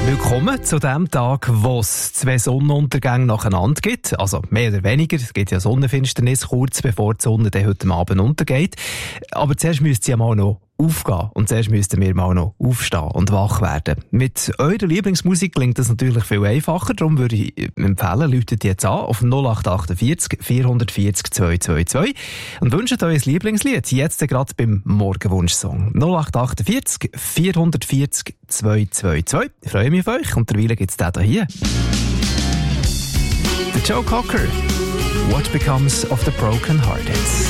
Willkommen zu dem Tag, wo es 2 Sonnenuntergänge nacheinander gibt. Also mehr oder weniger. Es gibt ja Sonnenfinsternis kurz bevor die Sonne dann heute Abend untergeht. Aber zuerst müsst ihr mal noch aufgehen. Und zuerst müssten wir mal noch aufstehen und wach werden. Mit eurer Lieblingsmusik klingt das natürlich viel einfacher. Darum würde ich empfehlen, läutet jetzt an auf 0848 440 222 und wünscht euch ein Lieblingslied. Jetzt gerade beim Morgenwunsch-Song. 0848 440 222. Ich freue mich auf euch. Und derweil gibt es den hier. Der Joe Cocker. What Becomes of the Broken Hearted.